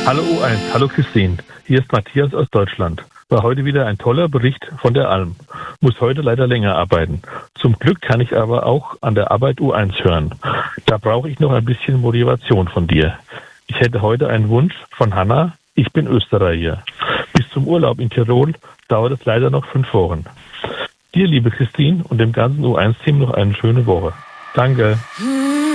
Hallo U1, hallo Christine. Hier ist Matthias aus Deutschland. War heute wieder ein toller Bericht von der Alm. Muss heute leider länger arbeiten. Zum Glück kann ich aber auch an der Arbeit U1 hören. Da brauche ich noch ein bisschen Motivation von dir. Ich hätte heute einen Wunsch von Hanna. Ich bin Österreicher. Bis zum Urlaub in Tirol dauert es leider noch 5 Wochen. Dir, liebe Christine, und dem ganzen U1-Team noch eine schöne Woche. Danke.